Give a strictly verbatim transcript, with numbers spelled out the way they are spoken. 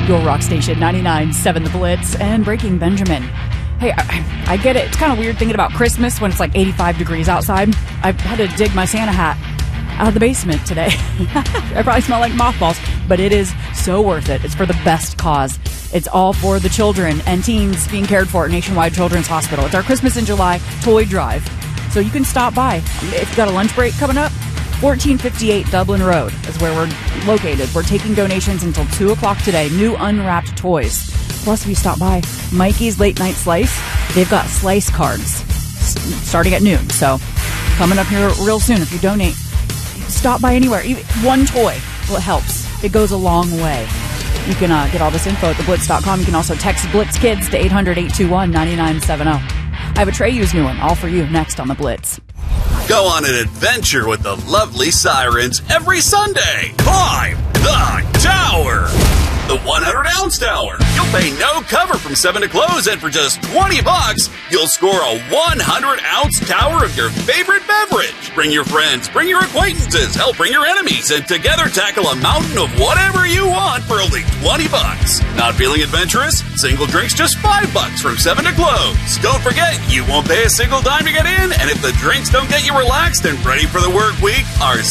Your rock station, ninety-nine point seven The Blitz, and Breaking Benjamin. Hey, I, I get it. It's kind of weird thinking about Christmas when it's like eighty-five degrees outside. I've had to dig my Santa hat out of the basement today. I probably smell like mothballs, but it is so worth it. It's for the best cause. It's all for the children and teens being cared for at Nationwide Children's Hospital. It's our Christmas in July toy drive. So you can stop by. If you've got a lunch break coming up, fourteen fifty-eight Dublin Road is where we're located. We're taking donations until two o'clock today. New unwrapped toys. Plus, if you stop by Mikey's Late Night Slice, they've got slice cards starting at noon. So coming up here real soon. If you donate, stop by anywhere. Even one toy, well, it helps. It goes a long way. You can uh, get all this info at the blitz dot com. You can also text Blitz Kids to eight hundred, eight two one, nine nine seven zero. I have a Treyu's new one, all for you, next on The Blitz. Go on an adventure with the lovely Sirens every Sunday. Climb the tower. The one hundred ounce tower. You'll pay no cover from seven to close, and for just twenty bucks, you'll score a one hundred ounce tower of your favorite beverage. Bring your friends, bring your acquaintances, help bring your enemies, and together tackle a mountain of whatever you want for only twenty bucks. Not feeling adventurous? Single drinks just five bucks from seven to close. Don't forget, you won't pay a single dime to get in, and if the drinks don't get you relaxed and ready for the work week, our